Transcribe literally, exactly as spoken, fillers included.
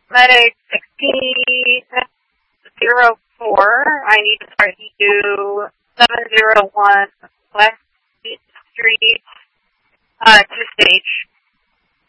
Medic sixteen zero four. I need to start E U seven zero one West Street, uh, two stage.